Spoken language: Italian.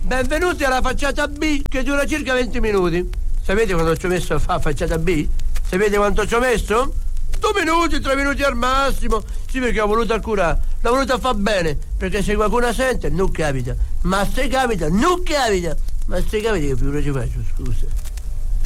Benvenuti alla facciata B che dura circa 20 minuti. Sapete quanto ci ho messo a fare facciata B? Sapete quanto ci ho messo? 2 minuti, 3 minuti al massimo. Sì, perché ho voluto curare, l'ho voluto far bene, perché se qualcuno sente non capita, ma se capita non capita, ma se capita che figura ci faccio, scusa.